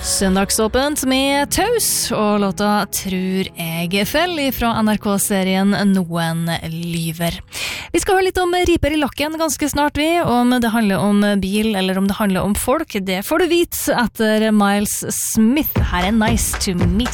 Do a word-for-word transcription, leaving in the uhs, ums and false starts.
Søndagsåpent med Taus, og låta Tror jeg fell fra N R K-serien Noen lyver. Vi skal høre litt om riper i lakken ganske snart vi, om det handler om bil eller om det handler om folk. Det får du vite etter Miles Smith. Her er Nice to Meet